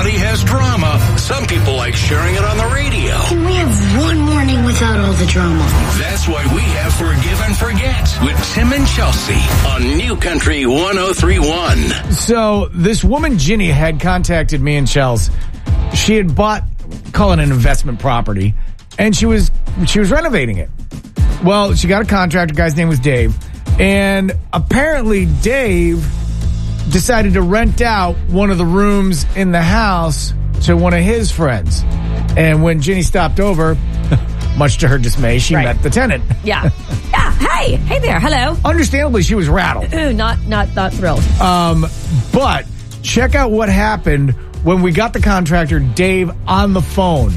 everybody has drama. Some people like sharing it on the radio. Can we have one morning without all the drama? That's why we have Forgive and Forget with Tim and Chelsea on New Country 103.1. So this woman, Ginny, had contacted me and Chels. She had bought, call it an investment property, and she was renovating it. Well, she got a contractor. The guy's name was Dave. And apparently Dave decided to rent out one of the rooms in the house to one of his friends. And when Ginny stopped over, much to her dismay, she met the tenant. Yeah. Yeah. Hey there. Hello. Understandably, she was rattled. Ooh, not thrilled. But check out what happened when we got the contractor, Dave, on the phone.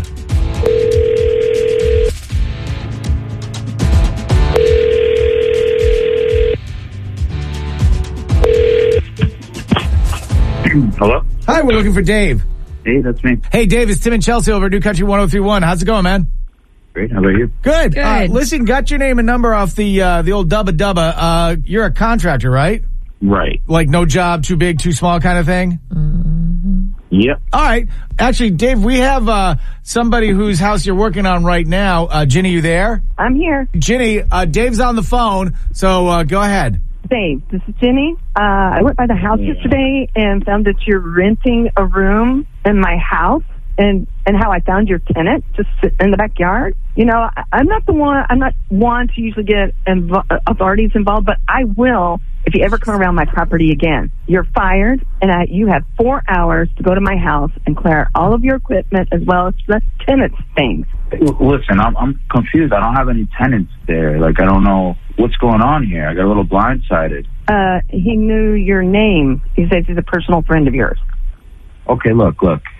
Hello? Hi, we're looking for Dave. Hey, that's me. Hey, Dave, it's Tim and Chelsea over at New Country 103.1. How's it going, man? Great. How about you? Good. Listen, got your name and number off the old Dubba. You're a contractor, right? Right. Like no job, too big, too small kind of thing? Mm-hmm. Yep. All right. Actually, Dave, we have somebody whose house you're working on right now. Ginny, you there? I'm here. Ginny, Dave's on the phone, so go ahead. Dave, this is Jenny. I went by the house yesterday and found that you're renting a room in my house, and how I found your tenant just sitting in the backyard. You know, I'm not one to usually get authorities involved, but I will if you ever come around my property again. You're fired, and you have 4 hours to go to my house and clear all of your equipment as well as the tenant's things. Listen, I'm confused. I don't have any tenants there. Like, I don't know what's going on here. I got a little blindsided. He knew your name. He says he's a personal friend of yours. Okay, look.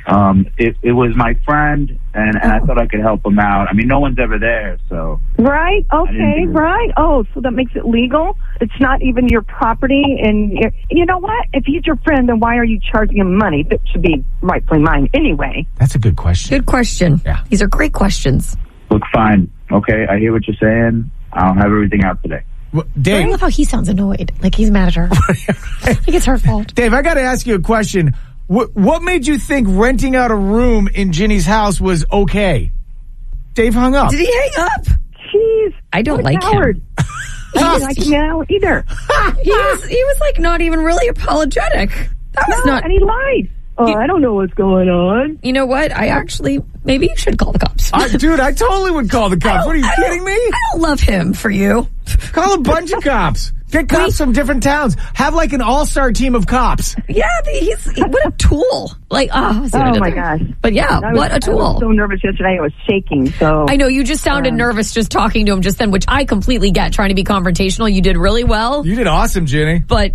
It was my friend, and I thought I could help him out. I mean, no one's ever there, so... Right, okay, right. Oh, so that makes it legal? It's not even your property, and you know what? If he's your friend, then why are you charging him money? That should be rightfully mine anyway. That's a good question. Good question. Yeah. These are great questions. Look, fine. Okay, I hear what you're saying. I'll have everything out today. Well, Dave, I love how he sounds annoyed. Like he's mad at her. Like it's her fault. Dave, I got to ask you a question. What made you think renting out a room in Ginny's house was okay? Dave hung up. Did he hang up? Jeez. I don't like him. I don't like him now either. He was like not even really apologetic. That was not. And he lied. Oh, I don't know what's going on. You know what? Maybe you should call the cops. Dude, I totally would call the cops. What are you kidding me? I don't love him for you. Call a bunch of cops. Get cops from different towns. Have like an all-star team of cops. Yeah, what a tool. Like, oh my gosh. But yeah, what a tool. I was so nervous yesterday. I was shaking. So I know you just sounded nervous just talking to him just then, which I completely get. Trying to be confrontational, you did really well. You did awesome, Ginny. But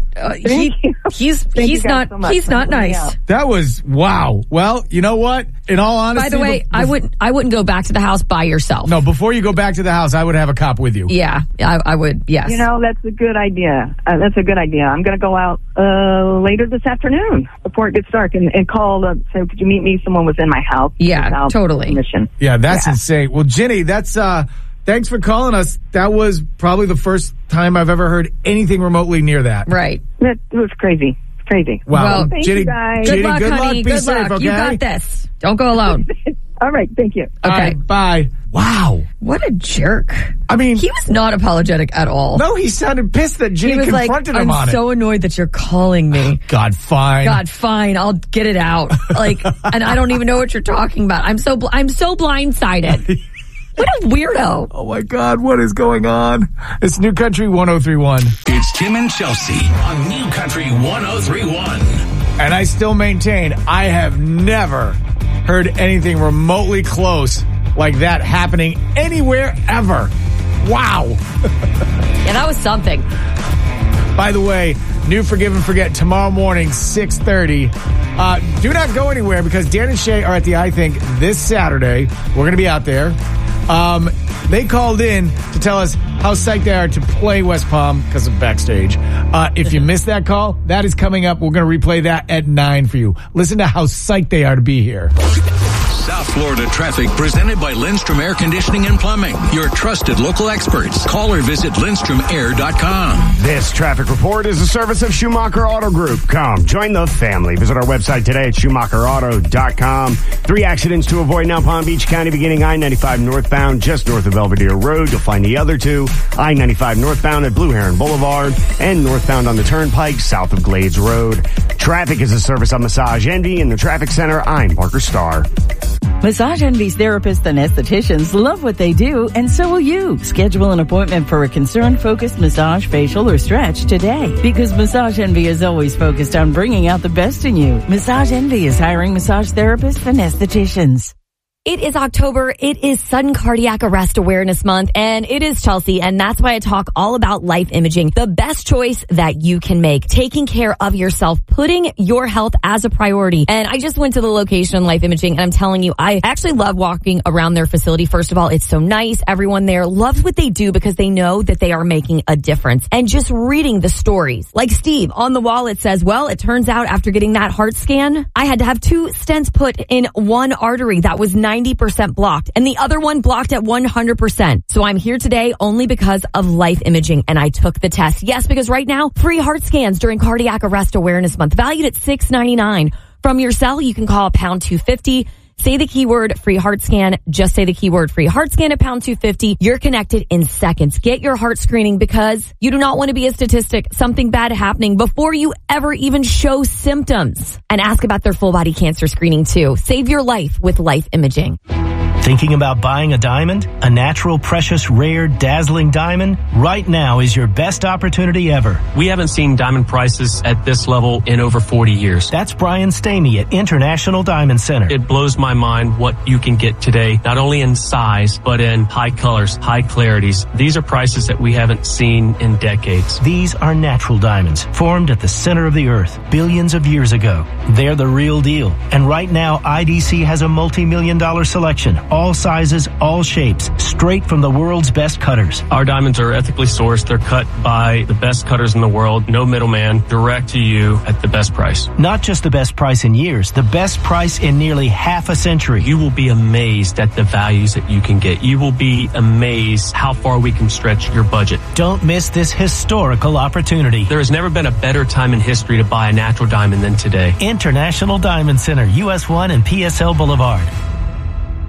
he's not nice. That was wow. Well, you know what? In all honesty, by the way, I wouldn't go back to the house by yourself. No, before you go back to the house, I would have a cop with you. Yeah, I would. Yes. You know, that's a good idea. That's a good idea. I'm going to go out later this afternoon before it gets dark and call say, could you meet me? Someone was in my house. Yeah, totally. Permission. Yeah, that's insane. Well, Ginny, that's thanks for calling us. That was probably the first time I've ever heard anything remotely near that. Right. It was crazy. Crazy. Wow. Well, thank Ginny, you guys. Good luck, good honey. Be good safe, luck. okay? You got this. Don't go alone. All right. Thank you. Okay. All right, bye. Wow. What a jerk. I mean, he was not apologetic at all. No, he sounded pissed that Ginny confronted him on it. I'm so annoyed that you're calling me. God, fine. I'll get it out. And I don't even know what you're talking about. I'm so blindsided. What a weirdo. Oh my God, what is going on? It's New Country 103.1. It's Tim and Chelsea on New Country 103.1. And I still maintain I have never heard anything remotely close like that happening anywhere ever. Wow. Yeah, that was something. By the way, new Forgive and Forget tomorrow morning, 6:30. Do not go anywhere because Dan and Shay are at the I Think this Saturday. We're going to be out there. They called in to tell us how psyched they are to play West Palm because of Backstage. If you missed that call, that is coming up. We're going to replay that at 9 for you. Listen to how psyched they are to be here. South Florida traffic presented by Lindstrom Air Conditioning and Plumbing. Your trusted local experts. Call or visit LindstromAir.com. This traffic report is a service of Schumacher Auto Group. Come, join the family. Visit our website today at SchumacherAuto.com. 3 accidents to avoid now, Palm Beach County, beginning I-95 northbound just north of Belvedere Road. You'll find the other 2, I-95 northbound at Blue Heron Boulevard and northbound on the Turnpike south of Glades Road. Traffic is a service of Massage Envy in the Traffic Center. I'm Parker Starr. Massage Envy's therapists and estheticians love what they do, and so will you. Schedule an appointment for a concern-focused massage, facial, or stretch today. Because Massage Envy is always focused on bringing out the best in you. Massage Envy is hiring massage therapists and estheticians. It is October. It is Sudden Cardiac Arrest Awareness Month, and it is Chelsea, and that's why I talk all about life imaging, the best choice that you can make, taking care of yourself, putting your health as a priority. And I just went to the location Life Imaging, and I'm telling you, I actually love walking around their facility. First of all, it's so nice. Everyone there loves what they do because they know that they are making a difference. And just reading the stories, like Steve, on the wall it says, well, it turns out after getting that heart scan, I had to have 2 stents put in one artery that was 90% blocked and the other one blocked at 100%. So I'm here today only because of Life Imaging, and I took the test. Yes, because right now, free heart scans during Cardiac Arrest Awareness Month, valued at $6.99. From your cell, you can call pound 250. Say the keyword free heart scan. Just say the keyword free heart scan at pound 250. You're connected in seconds. Get your heart screening because you do not want to be a statistic, something bad happening before you ever even show symptoms. And ask about their full body cancer screening too. Save your life with Life Imaging. Thinking about buying a diamond? A natural, precious, rare, dazzling diamond? Right now is your best opportunity ever. We haven't seen diamond prices at this level in over 40 years. That's Brian Stamey at International Diamond Center. It blows my mind what you can get today, not only in size, but in high colors, high clarities. These are prices that we haven't seen in decades. These are natural diamonds, formed at the center of the earth billions of years ago. They're the real deal. And right now, IDC has a multi-million-dollar selection. All sizes, all shapes, straight from the world's best cutters. Our diamonds are ethically sourced. They're cut by the best cutters in the world. No middleman, direct to you at the best price. Not just the best price in years, the best price in nearly half a century. You will be amazed at the values that you can get. You will be amazed how far we can stretch your budget. Don't miss this historical opportunity. There has never been a better time in history to buy a natural diamond than today. International Diamond Center, US 1 and PSL Boulevard.